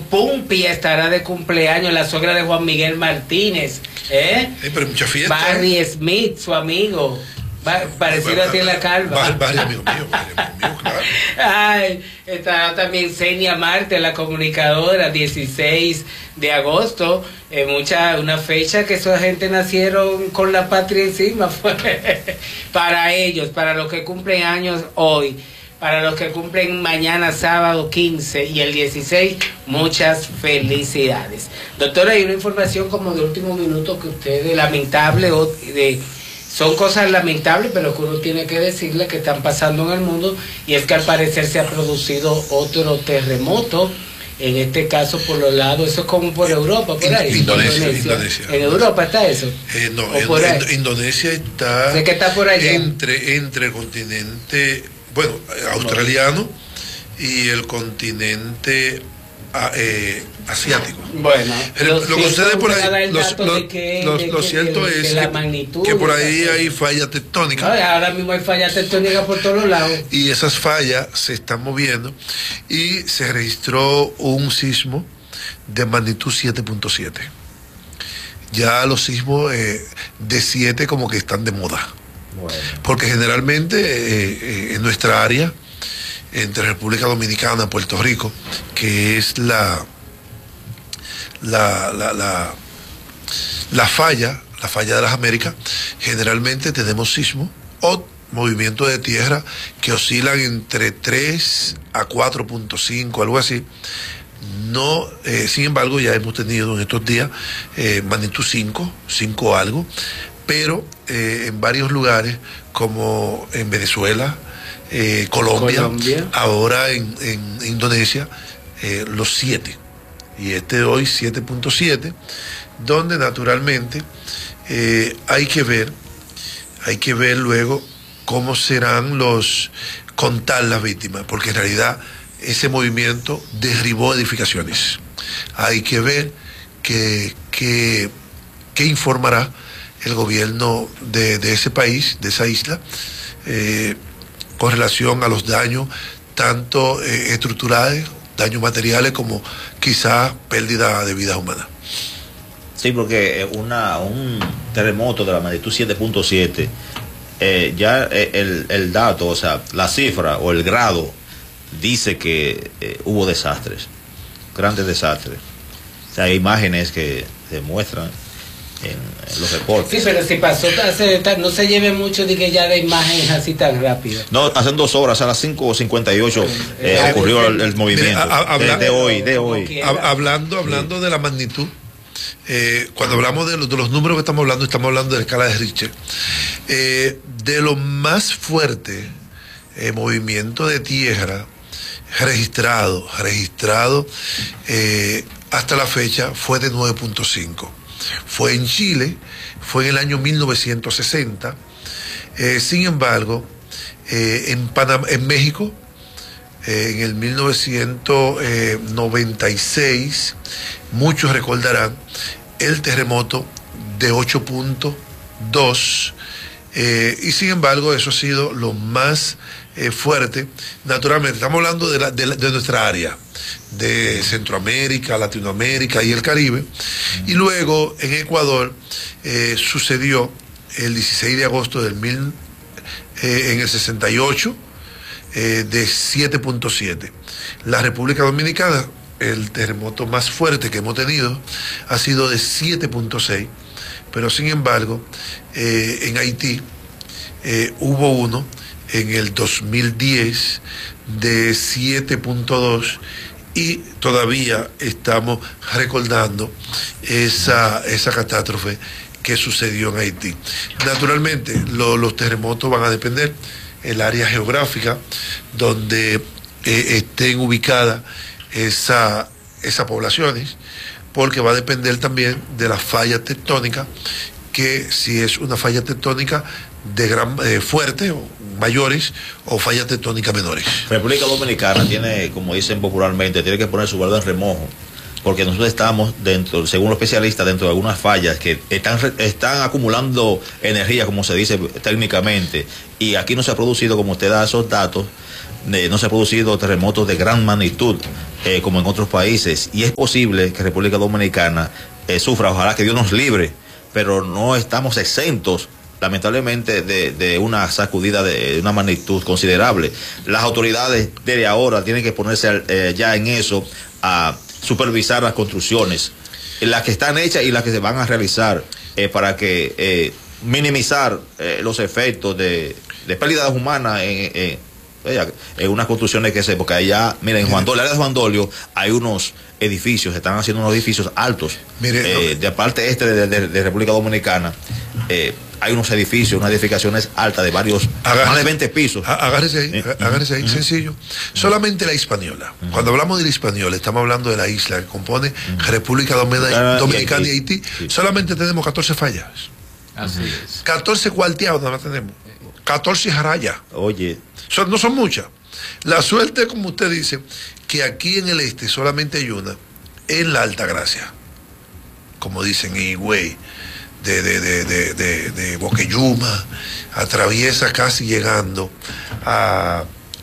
Pumpi estará de cumpleaños, la suegra de Juan Miguel Martínez. Pero mucha fiesta. Barry Smith, su amigo. Parecido a ti en la calva. Barry amigo mío, claro. Ay, estará también Senia Marte, la comunicadora, 16 de agosto. Una fecha que esa gente nacieron con la patria encima. Para ellos, para los que cumplen años hoy, para los que cumplen mañana sábado 15 y el 16, muchas felicidades. Doctora, hay una información como de último minuto que usted, lamentable, son cosas lamentables, pero que uno tiene que decirle que están pasando en el mundo, y es que al parecer se ha producido otro terremoto, en este caso por los lados, eso es como por Europa, por ahí. Indonesia. ¿En Europa está eso? No, Indonesia está, sé que está por allá. entre el continente, australiano y el continente asiático. Bueno, lo que sucede por ahí, lo cierto es que por ahí hay fallas tectónicas. Ahora mismo hay fallas tectónicas por todos los lados. Y esas fallas se están moviendo, y se registró un sismo de magnitud 7.7. Ya los sismos de 7 como que están de moda. Bueno. Porque generalmente en nuestra área, entre República Dominicana y Puerto Rico, que es la falla de las Américas, generalmente tenemos sismos o movimientos de tierra que oscilan entre 3 a 4.5, algo así. No, sin embargo, ya hemos tenido en estos días magnitud 5 algo, pero en varios lugares, como en Venezuela, Colombia, ahora en Indonesia, los 7, y este de hoy 7.7, donde naturalmente hay que ver luego cómo serán contar las víctimas, porque en realidad ese movimiento derribó edificaciones. Hay que ver qué informará el gobierno de ese país, de esa isla, con relación a los daños, tanto estructurales, daños materiales, como quizás pérdida de vidas humanas. Sí, porque un terremoto de la magnitud 7.7, ya el dato, o sea, la cifra o el grado, dice que hubo desastres, grandes desastres. O sea, hay imágenes que demuestran en los reportes. Sí, pero si pasó, no se lleve mucho de que ya de imágenes así tan rápido. No, hace 2 horas, a las 5:58 ocurrió el movimiento. De hoy. Hablando de la magnitud, cuando hablamos de los números que estamos hablando de la escala de Richter, de lo más fuerte movimiento de tierra registrado hasta la fecha fue de 9.5. Fue en Chile, fue en el año 1960. Sin embargo, en México, en el 1996, muchos recordarán el terremoto de 8.2, y sin embargo eso ha sido lo más fuerte. Naturalmente estamos hablando de nuestra área, de Centroamérica, Latinoamérica y el Caribe. Y luego en Ecuador sucedió el 16 de agosto en el 68, de 7.7. La República Dominicana, el terremoto más fuerte que hemos tenido ha sido de 7.6, pero sin embargo en Haití hubo uno en el 2010 de 7.2, y todavía estamos recordando esa catástrofe que sucedió en Haití. Naturalmente, los terremotos van a depender el área geográfica donde estén ubicadas esas poblaciones, porque va a depender también de las fallas tectónicas, que si es una falla tectónica de gran fuerte o mayores, o fallas tectónicas menores. República Dominicana tiene, como dicen popularmente, tiene que poner su balde en remojo, porque nosotros estamos dentro, según los especialistas, dentro de algunas fallas que están acumulando energía, como se dice técnicamente, y aquí no se ha producido, como usted da esos datos, no se ha producido terremotos de gran magnitud. como en otros países, y es posible que República Dominicana sufra, ojalá que Dios nos libre, pero no estamos exentos lamentablemente de una sacudida de una magnitud considerable. Las autoridades desde ahora tienen que ponerse ya en eso, a supervisar las construcciones, las que están hechas y las que se van a realizar, para que minimizar los efectos de pérdidas humanas en unas construcciones que porque allá, mira, en Juan Dolio, el área de Juan Dolio, hay unos edificios, se están haciendo unos edificios altos. Mire, de parte de República Dominicana, hay unos edificios, unas edificaciones altas de varios, más de 20 pisos. Agárrese ahí, sencillo. Solamente la Hispaniola. Cuando hablamos de la Hispaniola, estamos hablando de la isla que compone República Dominicana y Haití. Sí. Solamente tenemos 14 fallas. Así es. 14 cuarteados nada más tenemos. 14 jarayas. Oye. No son muchas. La suerte, como usted dice, que aquí en el este solamente hay una, en la Altagracia. Como dicen, en Higüey, de Boqueyuma, atraviesa casi llegando a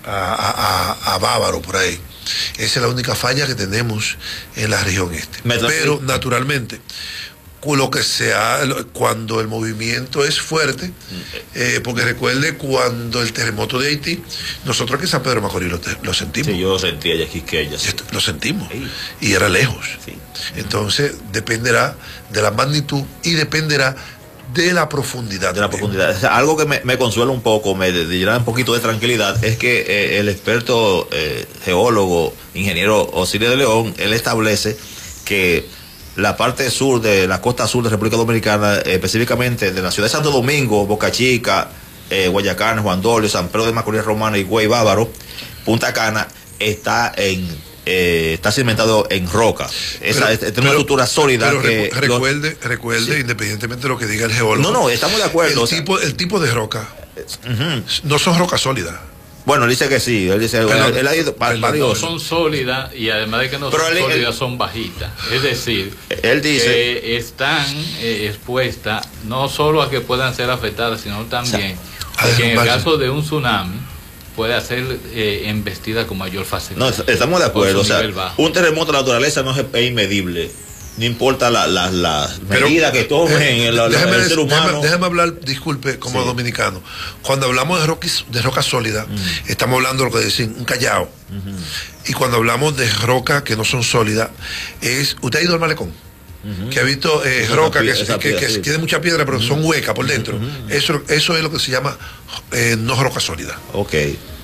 Bávaro, por ahí. Esa es la única falla que tenemos en la región este. Pero, naturalmente, lo que cuando el movimiento es fuerte, porque recuerde, cuando el terremoto de Haití, nosotros aquí en San Pedro de Macorís lo sentimos. Sí, yo lo sentí allá, Quisqueya. Sí. Lo sentimos. Sí. Y era lejos. Sí. Entonces, dependerá de la magnitud y dependerá de la profundidad. De la profundidad. O sea, algo que me consuela un poco, me llena un poquito de tranquilidad, es que el experto geólogo, ingeniero Osiris de León, él establece que la parte sur de la costa sur de República Dominicana, específicamente de la ciudad de Santo Domingo, Boca Chica, Guayacán, Juan Dolio, San Pedro de Macorís Romana, Higüey, Bávaro, Punta Cana, está cimentado en roca. Es una estructura sólida. Pero recuerde, sí, independientemente de lo que diga el geólogo. No, estamos de acuerdo. El tipo de roca no son rocas sólidas. Bueno, él dice que sí, él dice, él ha ido varios. Son sólidas y además de que no son sólidas, son bajitas. Es decir, él dice que están expuestas no solo a que puedan ser afectadas, sino también que en el caso de un tsunami puede ser embestida con mayor facilidad. No, estamos de acuerdo. O sea, un terremoto de la naturaleza no es inmedible. No importa la medida que tomen el ser humano. Déjame hablar, disculpe, como dominicano. Cuando hablamos de roca sólida, estamos hablando de lo que dicen un callao. Y cuando hablamos de rocas que no son sólidas, usted ha ido al malecón, que ha visto roca que tiene mucha piedra, pero son huecas por dentro. Eso es lo que se llama no roca sólida. Ok.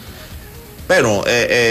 Pero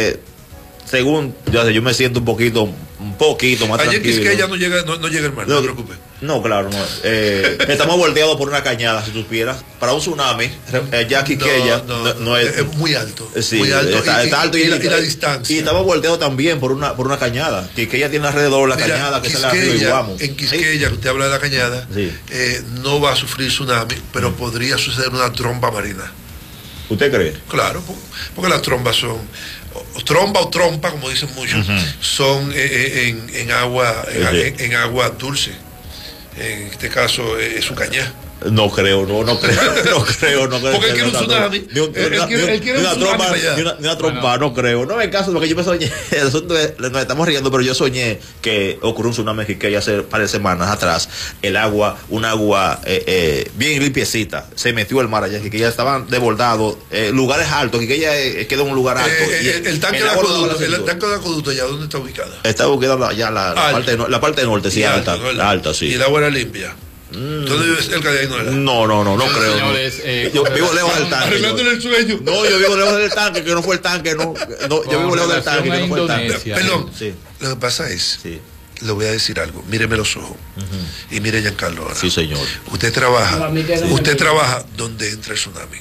según yo me siento un poquito más allá tranquilo. En Quisqueya no llega el mar, no te preocupes. No, claro, no. Estamos volteados por una cañada, si supieras. Para un tsunami, ya Quisqueya no es muy alto. Sí, muy alto. Está alto y la distancia. Y estamos volteados también por una cañada. Quisqueya tiene alrededor la cañada que Quisqueya, se la averiguamos. En Quisqueya, usted habla de la cañada, no va a sufrir tsunami, pero podría suceder una tromba marina. ¿Usted cree? Claro, porque las trombas son tromba o trompa, como dicen muchos, son en agua dulce. En este caso es un cañá. No creo. Porque él quiere un tsunami. Él quiere una trompa, no creo. No es caso, porque yo me soñé. Nos estamos riendo, pero yo soñé que ocurrió un tsunami en Quisqueya hace un par de semanas atrás. Un agua bien limpiecita. Se metió el mar allá. Que ya estaban desbordados. Lugares altos. Que ya quedó en un lugar alto. El tanque de acueducto, ¿ya dónde está ubicado? Está ubicado ya la parte norte, sí, alta, sí. Y el agua era limpia. ¿Dónde vive cerca de ahí? No creo. Señores, yo vivo lejos del tanque. Arreglándole el sueño. No, yo vivo lejos del tanque, que no fue el tanque, no. Yo vivo lejos del tanque, que no fue el tanque. Perdón, lo que pasa es, le voy a decir algo, míreme los ojos y mire a Giancarlo ahora. Sí, señor. Usted trabaja donde entra el tsunami.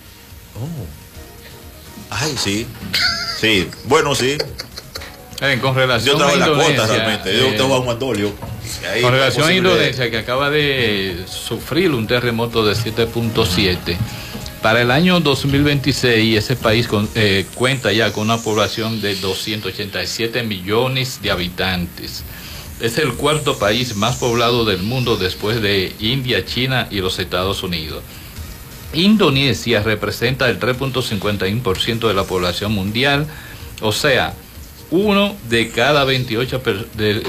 Ay, sí. Sí, bueno, sí. Con relación yo trabajo a en la Indonesia, costa realmente. Yo trabajo en Juan Dolio. Con relación a Indonesia, que acaba de sufrir un terremoto de 7.7, para el año 2026 ese país cuenta ya con una población de 287 millones de habitantes. Es el cuarto país más poblado del mundo después de India, China y los Estados Unidos. Indonesia representa el 3.51% de la población mundial, o sea, 1 de cada 28